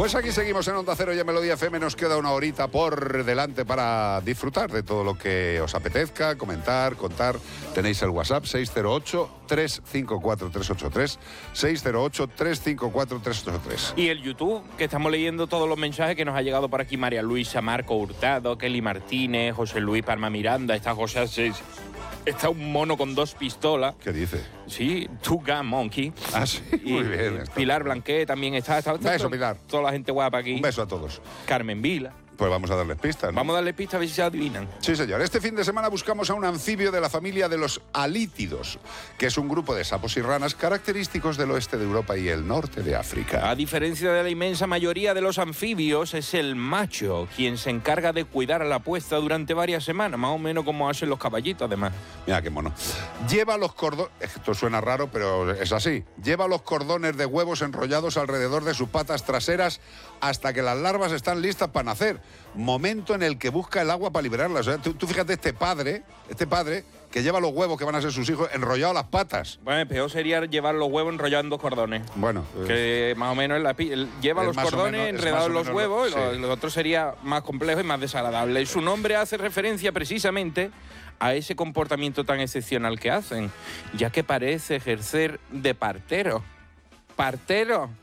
Pues aquí seguimos en Onda Cero y en Melodía FM. Nos queda una horita por delante para disfrutar de todo lo que os apetezca, comentar, contar. Tenéis el WhatsApp 608-354-383, 608-354-383. Y el YouTube, que estamos leyendo todos los mensajes que nos ha llegado por aquí. María Luisa, Marco Hurtado, Kelly Martínez, José Luis Palma Miranda, está José Asís. Está un mono con 2 pistolas. ¿Qué dice? Sí, Two Gun Monkey. Ah, sí, muy bien. Pilar Blanqué también está. Un beso, Pilar. Toda la gente guapa aquí. Un beso a todos. Carmen Vila. Pues vamos a darles pistas, ¿no? Vamos a darle pistas a ver si se adivinan. Sí, señor. Este fin de semana buscamos a un anfibio de la familia de los alítidos, que es un grupo de sapos y ranas característicos del oeste de Europa y el norte de África. A diferencia de la inmensa mayoría de los anfibios, es el macho quien se encarga de cuidar a la puesta durante varias semanas, más o menos como hacen los caballitos, además. Mira qué mono. Lleva los cordones... Esto suena raro, pero es así. Lleva los cordones de huevos enrollados alrededor de sus patas traseras hasta que las larvas están listas para nacer. Momento en el que busca el agua para liberarlas. O sea, tú fíjate, este padre que lleva los huevos que van a ser sus hijos enrollados a las patas. Bueno, peor sería llevar los huevos enrollados en 2 cordones. Bueno. Que más o menos lleva los cordones enredados en los huevos, sí. y lo otro sería más complejo y más desagradable. Y su nombre hace referencia precisamente a ese comportamiento tan excepcional que hacen, ya que parece ejercer de partero. ¡Partero!